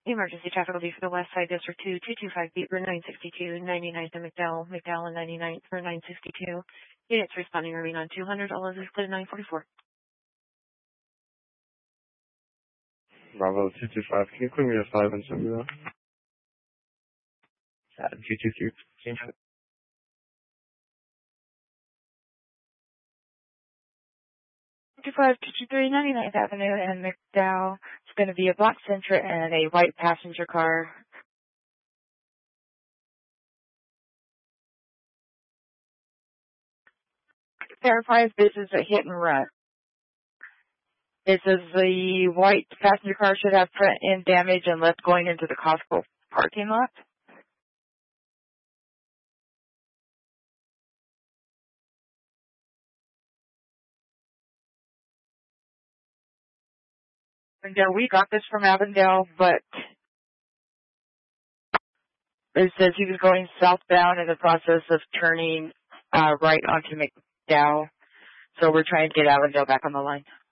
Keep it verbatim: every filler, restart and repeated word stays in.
Emergency traffic will be for the West Side District two, two two five Beat Route nine sixty-two, ninety-ninth and McDowell, McDowell and ninety-ninth for nine sixty-two. Units responding remain on two hundred, all others clear nine forty-four. Bravo two two five, can you clear me to five and send me that? Uh, two two three, change it. two two five, two two three, ninety-ninth Avenue and McDowell. It's going to be a black Sentra and a white passenger car. Verify if this is a hit and run. It says the white passenger car should have front end damage and left going into the Costco parking lot. Avondale, we got this from Avondale, but it says he was going southbound in the process of turning uh, right onto McDowell. So we're trying to get Avondale back on the line.